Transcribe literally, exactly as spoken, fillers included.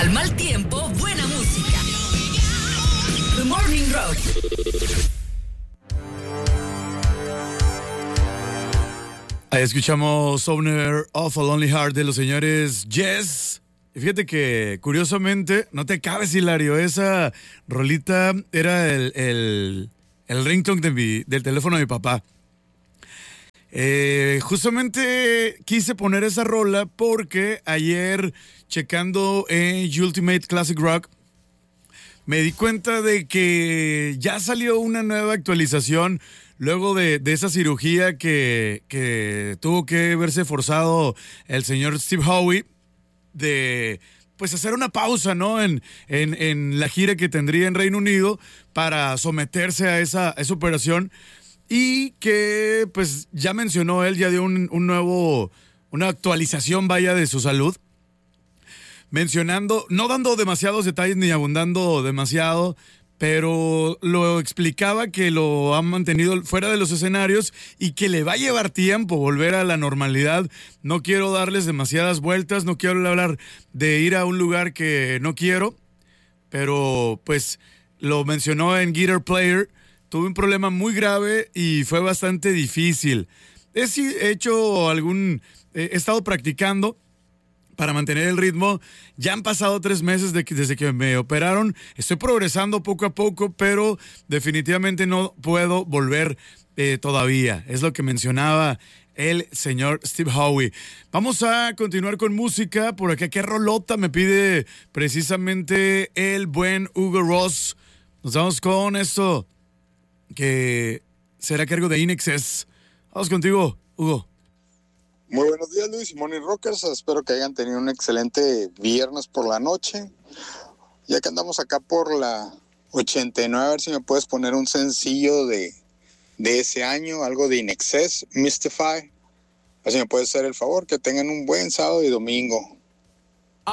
Al mal tiempo, buena música. The Morning Rock. Ahí escuchamos Owner of a Lonely Heart de los señores Yes. Y fíjate que, curiosamente, no te cabes, Hilario, esa rolita era el, el, el ringtone de mi, del teléfono de mi papá. Eh, justamente quise poner esa rola porque ayer, checando en Ultimate Classic Rock, me di cuenta de que ya salió una nueva actualización luego de, de esa cirugía que, que tuvo que verse forzado el señor Steve Howe de pues hacer una pausa, ¿no? En, en, en la gira que tendría en Reino Unido para someterse a esa, a esa operación, y que pues ya mencionó él, ya dio un, un nuevo, una actualización, vaya, de su salud, mencionando, no dando demasiados detalles ni abundando demasiado, pero lo explicaba que lo han mantenido fuera de los escenarios y que le va a llevar tiempo volver a la normalidad. No quiero darles demasiadas vueltas, no quiero hablar de ir a un lugar que no quiero, pero pues lo mencionó en Guitar Player. Tuve un problema muy grave y fue bastante difícil. He hecho algún, he estado practicando para mantener el ritmo. Ya han pasado tres meses de que, desde que me operaron. Estoy progresando poco a poco, pero definitivamente no puedo volver eh, todavía. Es lo que mencionaba el señor Steve Howe. Vamos a continuar con música. Por acá, ¿qué rolota me pide precisamente el buen Hugo Ross? Nos vamos con esto, que será a cargo de INXS. Vamos contigo, Hugo. Muy buenos días, Luis y Morning Rockers. Espero que hayan tenido un excelente viernes por la noche. Ya que andamos acá por la ochenta y nueve, a ver si me puedes poner un sencillo de, de ese año, algo de INXS, Mystify. Así me puedes hacer el favor, que tengan un buen sábado y domingo.